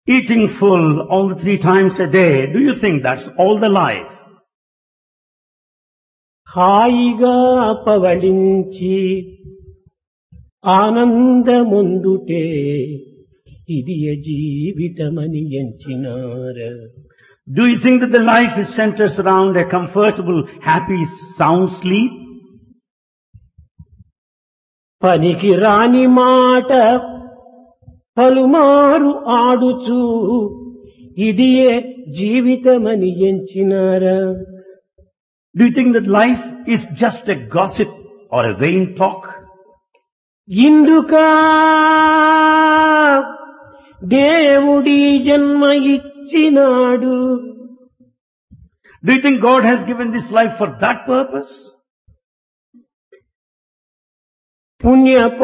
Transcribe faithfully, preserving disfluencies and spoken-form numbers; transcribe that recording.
Eating full all the three times a day, do you think that's all the life? హాయిగా పవళించి ఆనందముందుటే ఇది జీవితమని ఎంచినార. Do you think that the life is centers around a comfortable, happy, sound sleep? పనికి రాని మాట పలుమారు ఆడుచు ఇదియే జీవితమని ఎంచినారా. Do you think that life is just a gossip or a vain talk? ఇందుకా దేవుడి జన్మ ఇచ్చినాడు. Do you think God has given this life for that purpose? పుణ్య